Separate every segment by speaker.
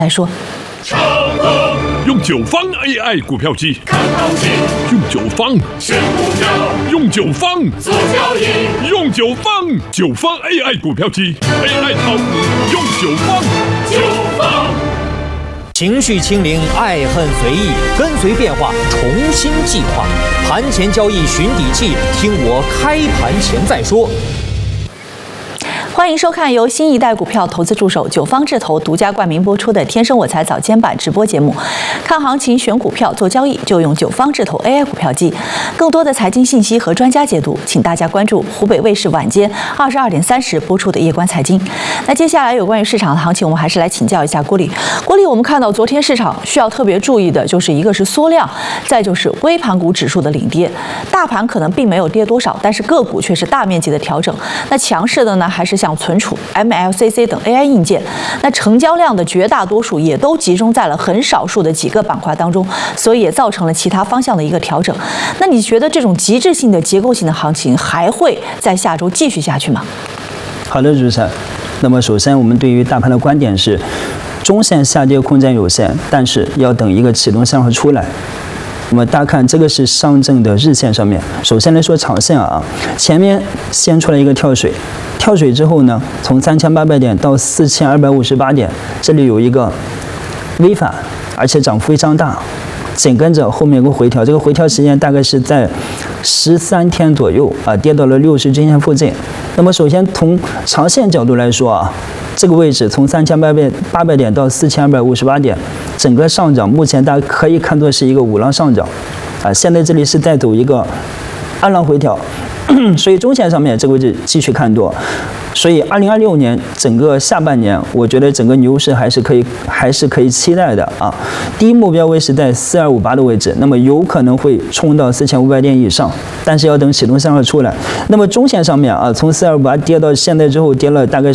Speaker 1: 来说。
Speaker 2: 用9方 AI 股票机，
Speaker 3: 看行情，
Speaker 2: 用9方
Speaker 3: 选股票，
Speaker 2: 用9方
Speaker 3: 做交易，
Speaker 2: 用9方 AI 股票机 ，AI 炒股用9方。
Speaker 4: 情绪清零，爱恨随意，跟随变化，重新计划。盘前交易寻底气，听我开盘前再说。
Speaker 1: 欢迎收看由新一代股票投资助手9方智投独家冠名播出的《天生我材早间版》直播节目。看行情、选股票、做交易，就用9方智投 AI 股票机。更多的财经信息和专家解读，请大家关注湖北卫视晚间22点30播出的《夜观财经》。那接下来有关于市场的行情，我们还是来请教一下郭力。郭力，我们看到昨天市场需要特别注意的就是一个是缩量，再就是微盘股指数的领跌。大盘可能并没有跌多少，但是个股却是大面积的调整。那强势的呢，还是像存储、MLCC 等 AI 硬件，那成交量的绝大多数也都集中在了很少数的几个板块当中，所以也造成了其他方向的一个调整。那你觉得这种极致性的结构性的行情还会在下周继续下去吗？
Speaker 5: 好的，主持人。那么首先我们对于大盘的观点是，中线下跌空间有限，但是要等一个启动信号出来。那么大家看，这个是上证的日线上面。首先来说长线啊，前面先出来一个跳水，跳水之后呢，从3800点到4258点，这里有一个微反，而且涨幅非常大。紧跟着后面有个回调，这个回调时间大概是在13天左右啊，跌到了60均线附近。那么首先从长线角度来说啊，这个位置从3800点到4258点，整个上涨目前大家可以看作是一个5浪上涨啊，现在这里是在走一个2浪回调，所以中线上面这个位置继续看多。所以2026年整个下半年，我觉得整个牛市还是可以期待的啊。第一目标位是在4258的位置，那么有可能会冲到4500点以上，但是要等启动信号出来。那么中线上面啊，从4258跌到现在之后，跌了大概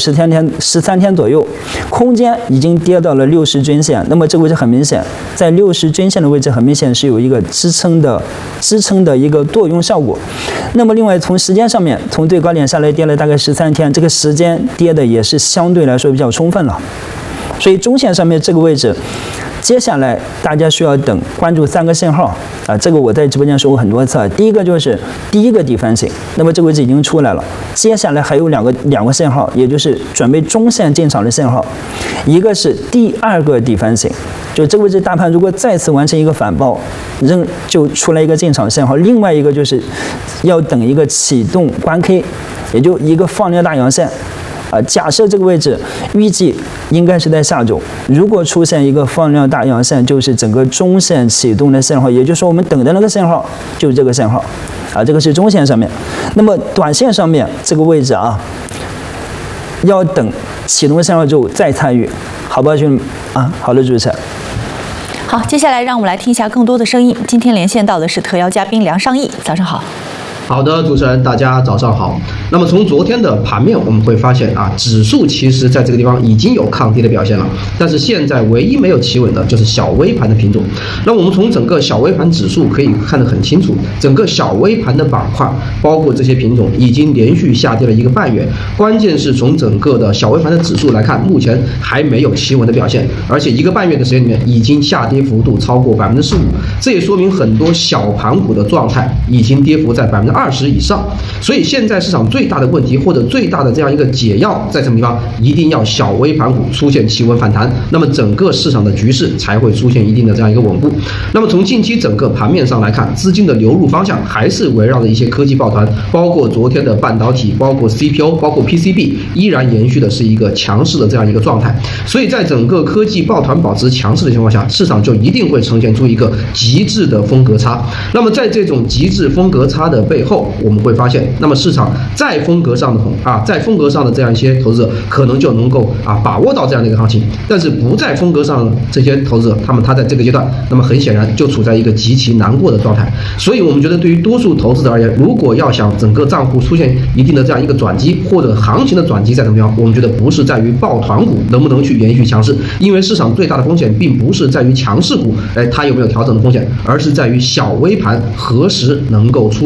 Speaker 5: 13天左右，空间已经跌到了60均线。那么这个位置很明显，在60均线的位置很明显是有一个支撑的一个作用效果。那么另外从时间上面，从最高点下来跌了大概13天，这个时间跌的也是相对来说比较充分了，所以中线上面这个位置，接下来大家需要等关注3个信号啊，这个我在直播间说过很多次。第一个就是第一个底翻型，那么这个位置已经出来了，接下来还有两个信号，也就是准备中线进场的信号，一个是第2个底翻型，就这个位置大盘如果再次完成一个反包，就出来一个进场信号，另外一个就是要等一个启动关 K， 也就一个放量大阳线。假设这个位置预计应该是在下周，如果出现一个放量大阳线，就是整个中线启动的信号，也就是说我们等的那个信号就是这个信号啊，这个是中线上面。那么短线上面这个位置啊，要等启动信号之后再参与，好吧，兄弟们啊，好的，主持人。
Speaker 1: 好，接下来让我们来听一下更多的声音。今天连线到的是特邀嘉宾梁尚义，早上好。
Speaker 6: 好的，主持人，大家早上好。那么从昨天的盘面我们会发现啊，指数其实在这个地方已经有抗跌的表现了，但是现在唯一没有企稳的就是小微盘的品种。那我们从整个小微盘指数可以看得很清楚，整个小微盘的板块，包括这些品种已经连续下跌了1个半月。关键是从整个的小微盘的指数来看，目前还没有企稳的表现，而且1个半月的时间里面已经下跌幅度超过15%，这也说明很多小盘股的状态已经跌幅在20%以上。所以现在市场最大的问题或者最大的这样一个解药在什么地方？一定要小微盘股出现企稳反弹，那么整个市场的局势才会出现一定的这样一个稳固。那么从近期整个盘面上来看，资金的流入方向还是围绕着一些科技抱团，包括昨天的半导体，包括 CPU， 包括 PCB， 依然延续的是一个强势的这样一个状态。所以在整个科技抱团保持强势的情况下，市场就一定会呈现出一个极致的风格差。那么在这种极致风格差的背后，我们会发现，那么市场在风格上的这样一些投资者，可能就能够把握到这样的一个行情，但是不在风格上的这些投资者，他在这个阶段，那么很显然就处在一个极其难过的状态。所以我们觉得，对于多数投资者而言，如果要想整个账户出现一定的这样一个转机，或者行情的转机在什么地方，我们觉得不是在于抱团股能不能去延续强势，因为市场最大的风险并不是在于强势股，它有没有调整的风险，而是在于小微盘何时能够出现止跌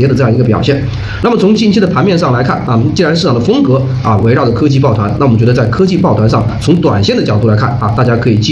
Speaker 6: 跌的这样一个表现。那么从近期的盘面上来看啊，既然市场的风格啊围绕着科技抱团，那我们觉得在科技抱团上，从短线的角度来看啊，大家可以